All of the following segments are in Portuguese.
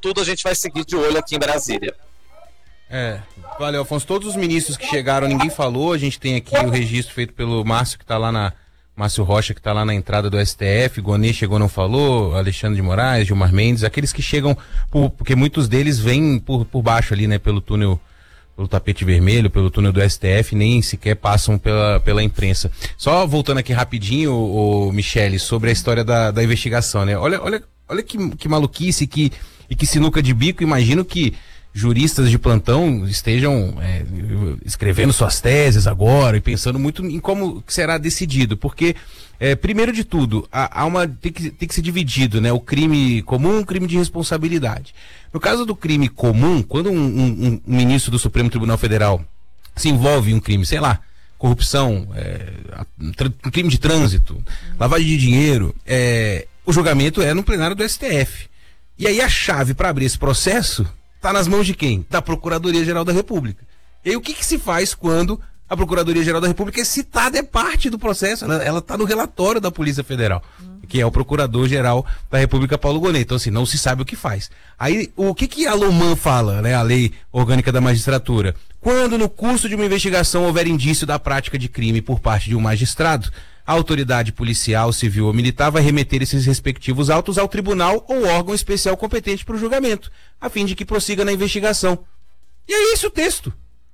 tudo a gente vai seguir de olho aqui em Brasília. Valeu, Afonso. Todos os ministros que chegaram, ninguém falou. A gente tem aqui o registro feito pelo Márcio, que tá lá Márcio Rocha, que está lá na entrada do STF, Gonê chegou, não falou, Alexandre de Moraes, Gilmar Mendes, aqueles que chegam, porque muitos deles vêm por baixo ali, né, pelo túnel, pelo tapete vermelho, pelo túnel do STF, nem sequer passam pela imprensa. Só voltando aqui rapidinho, o Michele, sobre a história da investigação, né, olha que maluquice, que sinuca de bico. Imagino que juristas de plantão estejam escrevendo suas teses agora e pensando muito em como será decidido, porque primeiro de tudo tem que ser dividido, né, o crime comum e o crime de responsabilidade. No caso do crime comum, quando um ministro do Supremo Tribunal Federal se envolve em um crime, sei lá, corrupção, um crime de trânsito, lavagem de dinheiro, o julgamento é no plenário do STF. E aí a chave para abrir esse processo está nas mãos de quem? Da Procuradoria-Geral da República. E aí o que se faz quando a Procuradoria-Geral da República é citada, é parte do processo, ela está no relatório da Polícia Federal, que é o Procurador-Geral da República, Paulo Gonê. Então, assim, não se sabe o que faz. Aí, o que a LOMAN fala, né, a Lei Orgânica da Magistratura? Quando no curso de uma investigação houver indício da prática de crime por parte de um magistrado, a autoridade policial, civil ou militar vai remeter esses respectivos autos ao tribunal ou órgão especial competente para o julgamento, a fim de que prossiga na investigação. E é isso o texto.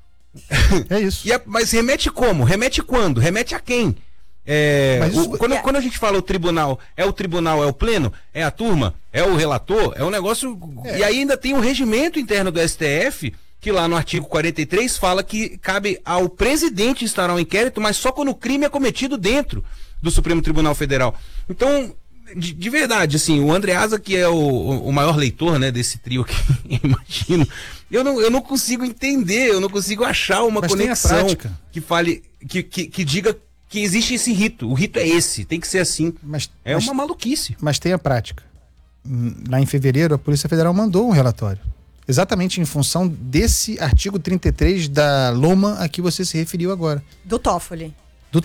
É isso. Mas remete como? Remete quando? Remete a quem? Quando a gente fala o tribunal, é o pleno? É a turma? É o relator? É um negócio... E aí ainda tem o regimento interno do STF, que lá no artigo 43 fala que cabe ao presidente instaurar um inquérito, mas só quando o crime é cometido dentro do Supremo Tribunal Federal. Então, de verdade, assim, o Andreasa, que é o maior leitor, né, desse trio aqui, imagino, eu não consigo entender, eu não consigo achar uma conexão que fale, que diga que existe esse rito. O rito é esse, tem que ser assim. Uma maluquice. Mas tem a prática. Lá em fevereiro, a Polícia Federal mandou um relatório. Exatamente em função desse artigo 33 da LOMAN a que você se referiu agora. Do Toffoli.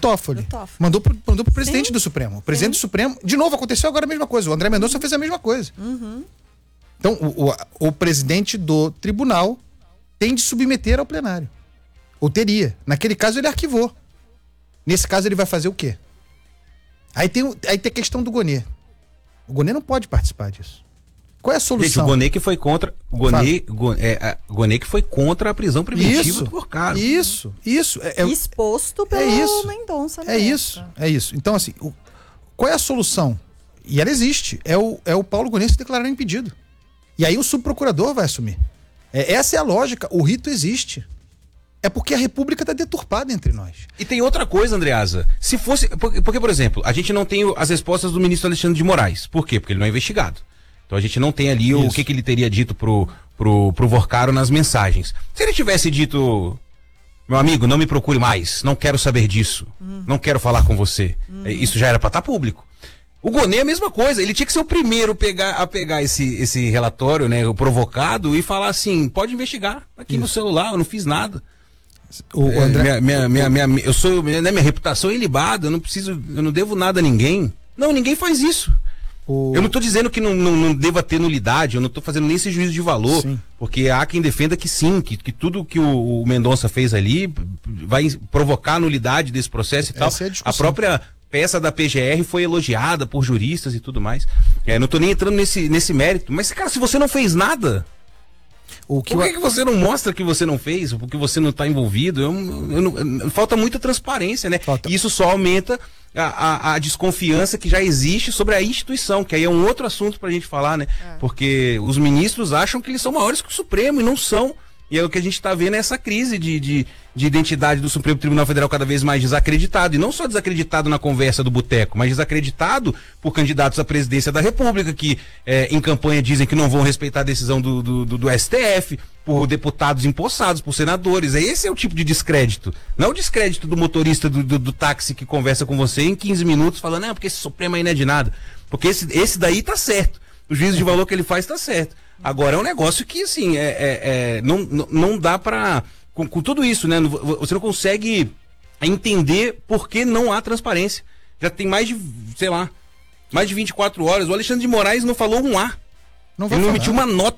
Mandou pro presidente do Supremo. O presidente do Supremo, de novo, aconteceu agora a mesma coisa. O André Mendonça fez a mesma coisa. Então, o presidente do tribunal tem de submeter ao plenário. Ou teria. Naquele caso, ele arquivou. Nesse caso, ele vai fazer o quê? Aí tem a questão do Gonê. O Gonê não pode participar disso. Qual é a solução? Gente, o Gonê que foi contra... Gonê que foi contra a prisão preventiva do Porcaro. Isso. Exposto pelo Mendonça. É isso. Então, assim, qual é a solução? E ela existe. É o Paulo Gonê se declarar impedido. E aí o subprocurador vai assumir. Essa é a lógica. O rito existe. É porque a República está deturpada entre nós. E tem outra coisa, Andreasa. Se fosse... Porque, por exemplo, a gente não tem as respostas do ministro Alexandre de Moraes. Por quê? Porque ele não é investigado. Então a gente não tem ali o que ele teria dito pro Porcaro nas mensagens. Se ele tivesse dito, meu amigo, não me procure mais, não quero saber disso, não quero falar com você, isso já era para estar público. O Gonê é a mesma coisa, ele tinha que ser o primeiro a pegar esse relatório, né, o provocado, e falar assim, pode investigar aqui no celular, eu não fiz nada. André... minha reputação é ilibada, eu não devo nada a ninguém. Não, ninguém faz isso. Eu não estou dizendo que não deva ter nulidade, eu não estou fazendo nem esse juízo de valor, porque há quem defenda que sim, que tudo que o Mendonça fez ali vai provocar a nulidade desse processo e tal. A própria peça da PGR foi elogiada por juristas e tudo mais. Não estou nem entrando nesse mérito, mas, cara, se você não fez nada, por que você não mostra que você não fez, porque você não está envolvido? Falta muita transparência, né? E isso só aumenta a desconfiança que já existe sobre a instituição, que aí é um outro assunto pra gente falar, né? Porque os ministros acham que eles são maiores que o Supremo e não são. E é o que a gente está vendo, é essa crise de identidade do Supremo Tribunal Federal cada vez mais desacreditado. E não só desacreditado na conversa do boteco, mas desacreditado por candidatos à presidência da República, que em campanha dizem que não vão respeitar a decisão do STF, por deputados empossados, por senadores. Esse é o tipo de descrédito. Não o descrédito do motorista do táxi que conversa com você em 15 minutos falando, não, porque esse Supremo aí não é de nada. Porque esse daí tá certo. O juízo de valor que ele faz tá certo. Agora é um negócio que, assim, não dá pra... Com tudo isso, né? Você não consegue entender por que não há transparência. Já tem mais de 24 horas. O Alexandre de Moraes não falou um A. Ele não emitiu uma nota